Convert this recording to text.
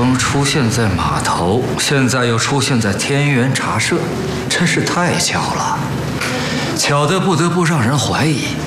风出现在码头，现在又出现在天元茶社，真是太巧了，巧得不得不让人怀疑